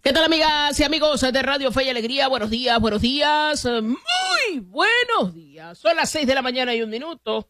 ¿Qué tal, amigas y amigos de Radio Fe y Alegría? Buenos días, muy buenos días. Son las 6 de la mañana y 1 minuto.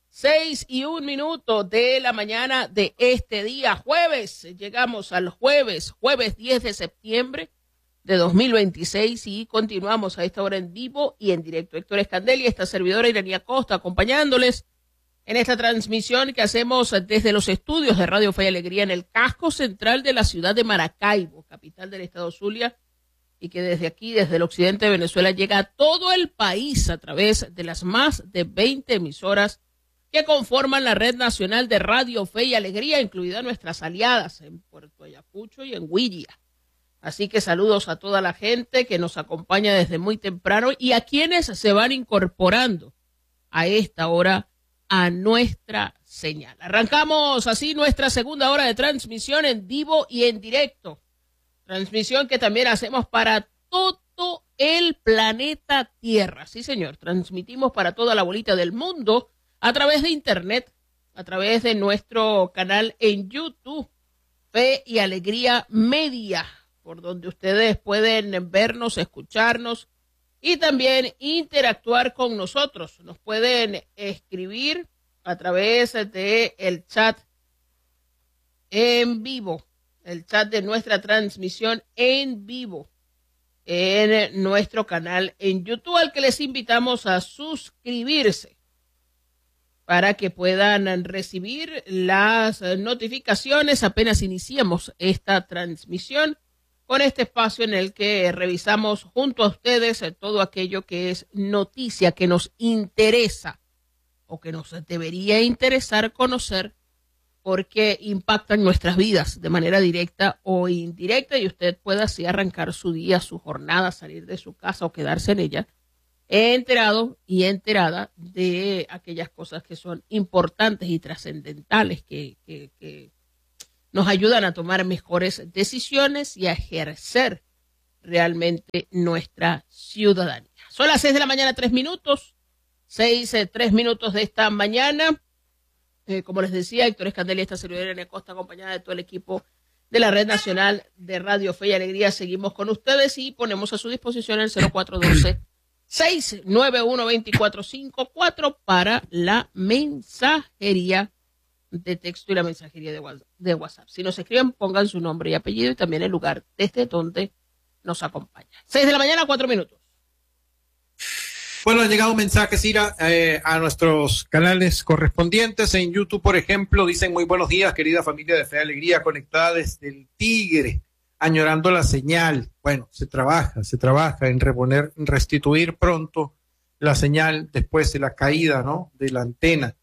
6:01 de la mañana de este día, jueves. Llegamos al jueves 10 de septiembre de 2026 y continuamos a esta hora en vivo y en directo. Héctor Escandel y esta servidora Iranía Costa acompañándoles en esta transmisión que hacemos desde los estudios de Radio Fe y Alegría en el casco central de la ciudad de Maracaibo, capital del estado Zulia, y que desde aquí, desde el occidente de Venezuela, llega a todo el país a través de las más de 20 emisoras que conforman la red nacional de Radio Fe y Alegría, incluidas nuestras aliadas en Puerto Ayacucho y en Huilla. Así que saludos a toda la gente que nos acompaña desde muy temprano y a quienes se van incorporando a esta hora a nuestra señal. Arrancamos así nuestra segunda hora de transmisión en vivo y en directo. Transmisión que también hacemos para todo el planeta Tierra. Sí, señor, transmitimos para toda la bolita del mundo a través de internet, a través de nuestro canal en YouTube, Fe y Alegría Media, por donde ustedes pueden vernos, escucharnos y también interactuar con nosotros. Nos pueden escribir a través de el chat en vivo, el chat de nuestra transmisión en vivo en nuestro canal en YouTube, al que les invitamos a suscribirse para que puedan recibir las notificaciones apenas iniciemos esta transmisión, con este espacio en el que revisamos junto a ustedes todo aquello que es noticia, que nos interesa o que nos debería interesar conocer porque impactan nuestras vidas de manera directa o indirecta y usted pueda así arrancar su día, su jornada, salir de su casa o quedarse en ella enterado y enterada de aquellas cosas que son importantes y trascendentales que nos ayudan a tomar mejores decisiones y a ejercer realmente nuestra ciudadanía. Son las 6 de la mañana, 3 minutos. 3 minutos de esta mañana. Como les decía, Héctor Escandel y esta servidora Iranía Costa, acompañada de todo el equipo de la Red Nacional de Radio Fe y Alegría. Seguimos con ustedes y ponemos a su disposición el 0412-691-2454 para la mensajería de texto y la mensajería de WhatsApp. Si nos escriben, pongan su nombre y apellido y también el lugar desde donde nos acompaña. 6 de la mañana, 4 minutos. Bueno, han llegado mensajes, Ira, a nuestros canales correspondientes. En YouTube, por ejemplo, dicen: muy buenos días, querida familia de Fe y Alegría, conectada desde el Tigre, añorando la señal. Bueno, se trabaja en restituir pronto la señal después de la caída, ¿no?, de la antena.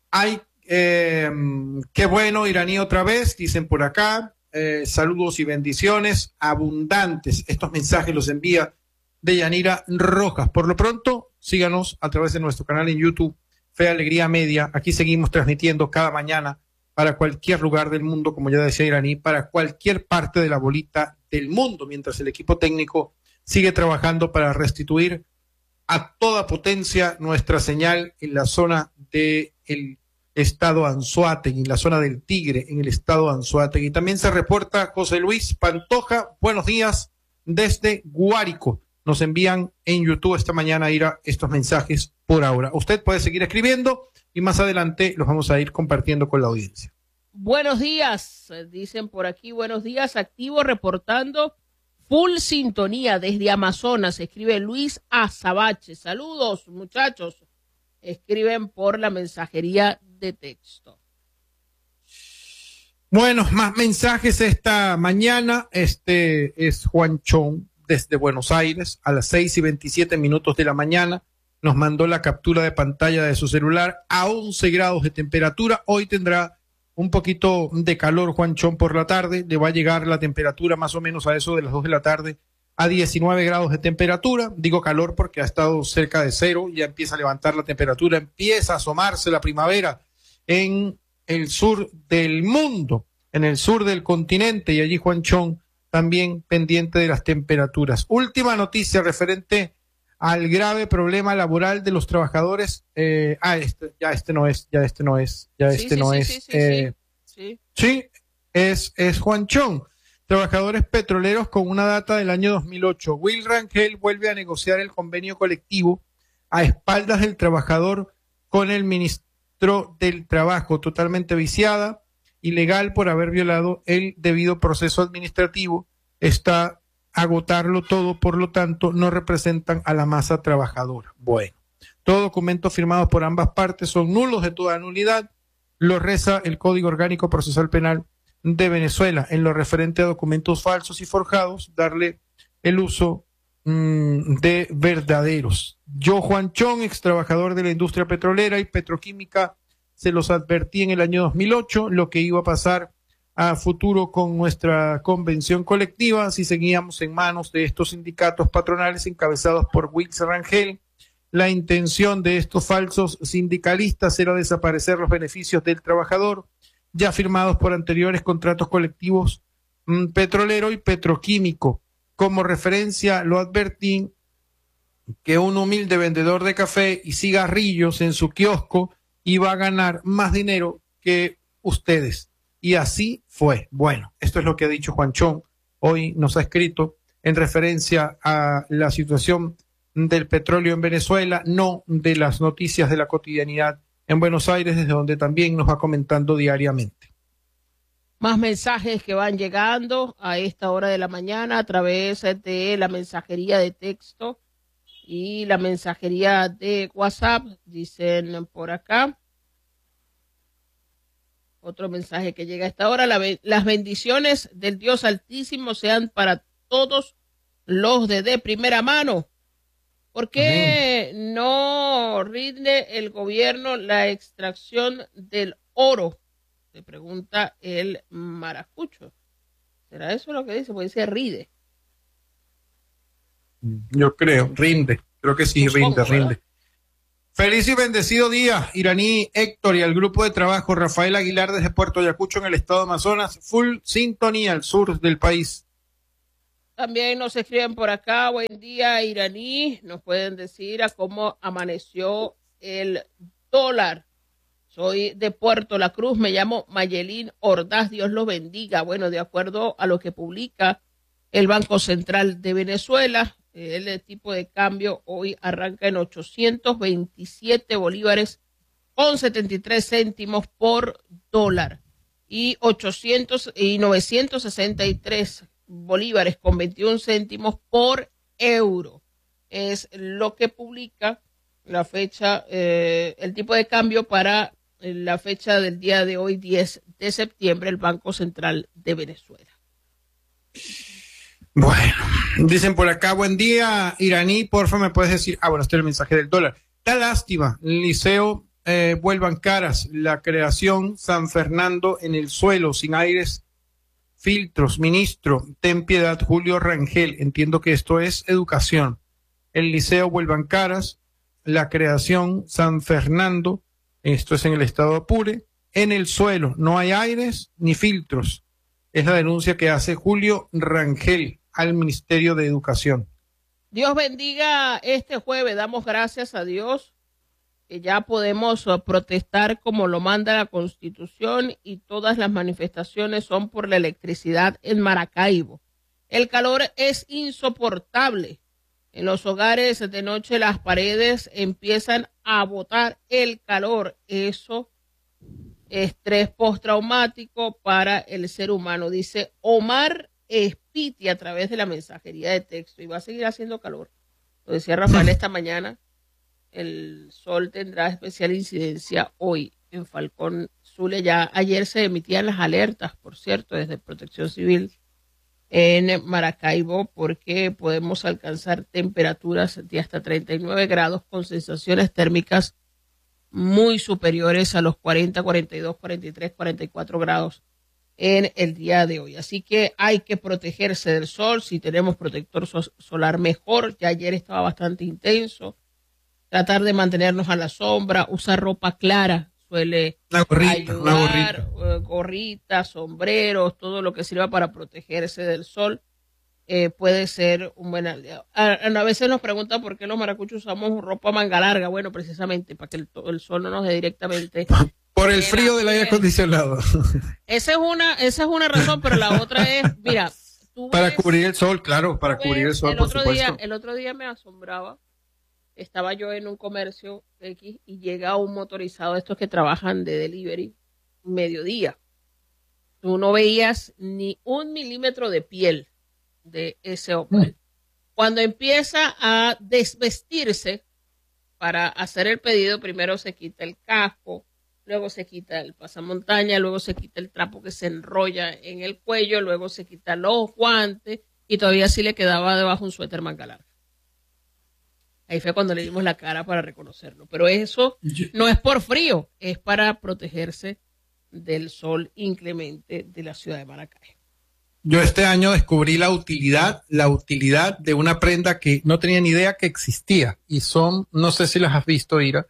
Qué bueno, Iraní, otra vez, dicen por acá. Saludos y bendiciones abundantes. Estos mensajes los envía Deyanira Rojas. Por lo pronto, síganos a través de nuestro canal en YouTube, Fe Alegría Media. Aquí seguimos transmitiendo cada mañana para cualquier lugar del mundo, como ya decía Iraní, para cualquier parte de la bolita del mundo, mientras el equipo técnico sigue trabajando para restituir a toda potencia nuestra señal en la zona del estado Anzoátegui, en la zona del Tigre, en el estado Anzoátegui. También se reporta José Luis Pantoja. Buenos días desde Guárico. Nos envían en YouTube esta mañana, Ira, estos mensajes por ahora. Usted puede seguir escribiendo y más adelante los vamos a ir compartiendo con la audiencia. Buenos días, dicen por aquí, buenos días, activo reportando full sintonía desde Amazonas, escribe Luis Azabache. Saludos, muchachos, escriben por la mensajería de texto. Bueno, más mensajes esta mañana. Este es Juan Chón desde Buenos Aires a las 6:27 de la mañana. Nos mandó la captura de pantalla de su celular a 11 grados de temperatura. Hoy tendrá un poquito de calor, Juan Chón, por la tarde. Le va a llegar la temperatura más o menos a eso de las 2 de la tarde a 19 grados de temperatura. Digo calor porque ha estado cerca de cero. Ya empieza a levantar la temperatura, empieza a asomarse la primavera en el sur del mundo, en el sur del continente, y allí Juan Chón también pendiente de las temperaturas. Última noticia referente al grave problema laboral de los trabajadores. Sí, es Juan Chón. trabajadores petroleros con una data del año 2008. Will Rangel vuelve a negociar el convenio colectivo a espaldas del trabajador con el ministro del Trabajo, totalmente viciada, ilegal por haber violado el debido proceso administrativo. Está agotarlo todo, por lo tanto, no representan a la masa trabajadora. Bueno, todos documentos firmados por ambas partes son nulos de toda nulidad. Lo reza el Código Orgánico Procesal Penal de Venezuela. En lo referente a documentos falsos y forjados, darle el uso de verdaderos. Yo, Juan Chong, ex trabajador de la industria petrolera y petroquímica, se los advertí en el año 2008 lo que iba a pasar a futuro con nuestra convención colectiva si seguíamos en manos de estos sindicatos patronales encabezados por Wills Rangel. La intención de estos falsos sindicalistas era desaparecer los beneficios del trabajador ya firmados por anteriores contratos colectivos petrolero y petroquímico. Como referencia, lo advertí que un humilde vendedor de café y cigarrillos en su kiosco iba a ganar más dinero que ustedes. Y así fue. Bueno, esto es lo que ha dicho Juan Chong. Hoy nos ha escrito en referencia a la situación del petróleo en Venezuela, no de las noticias de la cotidianidad en Buenos Aires, desde donde también nos va comentando diariamente. Más mensajes que van llegando a esta hora de la mañana a través de la mensajería de texto y la mensajería de WhatsApp, dicen por acá. Otro mensaje que llega a esta hora: las bendiciones del Dios Altísimo sean para todos los de primera mano. ¿Por qué no rinde el gobierno la extracción del oro? Se pregunta el maracucho. ¿Será eso lo que dice? Pues dice rinde. Yo creo, rinde. Creo que sí, Supongo, rinde. ¿verdad? Feliz y bendecido día, Iraní, Héctor y al grupo de trabajo Rafael Aguilar desde Puerto Ayacucho en el estado de Amazonas. Full sintonía al sur del país. También nos escriben por acá: buen día, Iraní. Nos pueden decir a cómo amaneció el dólar. Soy de Puerto La Cruz, me llamo Mayelín Ordaz, Dios lo bendiga. Bueno, de acuerdo a lo que publica el Banco Central de Venezuela, el tipo de cambio hoy arranca en 827 bolívares con 73 céntimos por dólar y 963 bolívares con 21 céntimos por euro. Es lo que publica la fecha, el tipo de cambio para la fecha del día de hoy, 10 de septiembre, el Banco Central de Venezuela. Bueno, dicen por acá: buen día, Iraní, porfa, me puedes decir. Bueno, este es el mensaje del dólar. Da lástima, el liceo vuelvan caras, la creación San Fernando en el suelo, sin aires, filtros. Ministro, ten piedad, Julio Rangel. Entiendo que esto es educación. El liceo vuelvan caras, la creación San Fernando, esto es en el estado Apure, en el suelo, no hay aires ni filtros. Es la denuncia que hace Julio Rangel al Ministerio de Educación. Dios bendiga este jueves. Damos gracias a Dios que ya podemos protestar como lo manda la Constitución y todas las manifestaciones son por la electricidad en Maracaibo. El calor es insoportable. En los hogares de noche las paredes empiezan a botar el calor. Eso es estrés postraumático para el ser humano, dice Omar Espiti a través de la mensajería de texto. Y va a seguir haciendo calor. Lo decía Rafael esta mañana. El sol tendrá especial incidencia hoy en Falcón Zulia. Ya ayer se emitían las alertas, por cierto, desde Protección Civil en Maracaibo, porque podemos alcanzar temperaturas de hasta 39 grados con sensaciones térmicas muy superiores a los 40, 42, 43, 44 grados en el día de hoy. Así que hay que protegerse del sol. Si tenemos protector solar, mejor. Ya ayer estaba bastante intenso. Tratar de mantenernos a la sombra, usar ropa clara suele ayudar, gorritas, sombreros, todo lo que sirva para protegerse del sol puede ser un buen aliado. A veces nos preguntan por qué los maracuchos usamos ropa manga larga. Bueno, precisamente para que el sol no nos dé directamente. Por el frío del aire acondicionado. Esa es una razón, pero la otra es, mira, Para cubrir el sol, claro, para cubrir el sol, por supuesto. El otro día me asombraba. Estaba yo en un comercio X y llega un motorizado, estos que trabajan de delivery, mediodía. Tú no veías ni 1 milímetro de piel de ese hombre. Cuando empieza a desvestirse para hacer el pedido, primero se quita el casco, luego se quita el pasamontaña, luego se quita el trapo que se enrolla en el cuello, luego se quita los guantes y todavía sí le quedaba debajo un suéter manga larga. Ahí fue cuando le dimos la cara para reconocerlo. Pero eso no es por frío, es para protegerse del sol inclemente de la ciudad de Maracay. Yo este año descubrí la utilidad de una prenda que no tenía ni idea que existía. Y son, no sé si las has visto, Ira.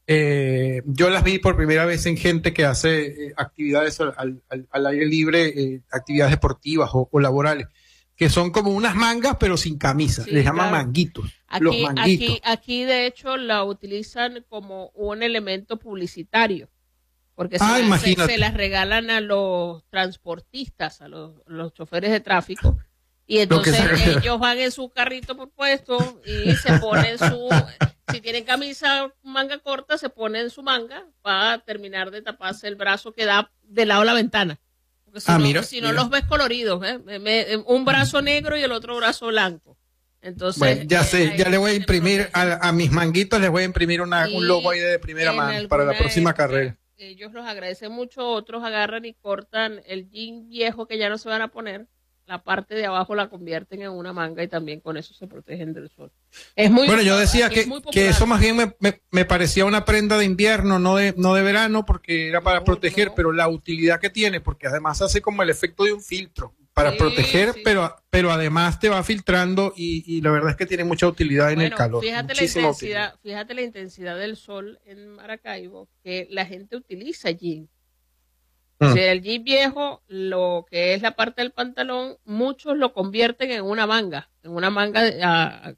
Yo las vi por primera vez en gente que hace actividades al aire libre, actividades deportivas o laborales, que son como unas mangas pero sin camisa. Sí, les llaman manguitos. Los manguitos. Aquí de hecho la utilizan como un elemento publicitario. Porque se las regalan a los transportistas, a los choferes de tráfico. Y entonces ellos van en su carrito por puesto y se ponen si tienen camisa manga corta, se ponen su manga para terminar de taparse el brazo que da de lado a la ventana. Porque si no los ves coloridos, un brazo negro y el otro brazo blanco. Entonces, bueno, ya le voy a imprimir a mis manguitos, les voy a imprimir un logo ahí de primera mano para la próxima carrera. Ellos los agradecen mucho, otros agarran y cortan el jean viejo que ya no se van a poner, la parte de abajo la convierten en una manga y también con eso se protegen del sol. Es muy bueno, yo decía que eso más bien me parecía una prenda de invierno, no de verano, porque era para proteger, pero la utilidad que tiene, porque además hace como el efecto de un filtro para proteger, sí. Pero además te va filtrando y la verdad es que tiene mucha utilidad en el calor. Fíjate la intensidad del sol en Maracaibo, que la gente utiliza jean. O sea, el jean viejo, lo que es la parte del pantalón, muchos lo convierten en una manga